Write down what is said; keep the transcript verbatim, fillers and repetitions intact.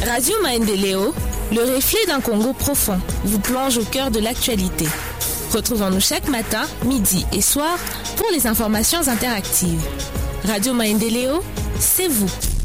Radio Maendeleo, le reflet d'un Congo profond, vous plonge au cœur de l'actualité. Retrouvons-nous chaque matin, midi et soir pour les informations interactives. Radio Maendeleo, c'est vous.